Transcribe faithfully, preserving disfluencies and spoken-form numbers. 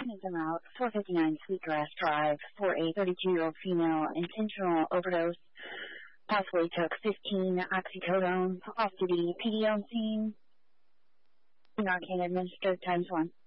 mechanism out, four fifty-nine Sweetgrass Drive, for a thirty-two-year-old female, intentional overdose, possibly took fifteen oxycodone, off-duty P D on scene, Narcan administered, times one.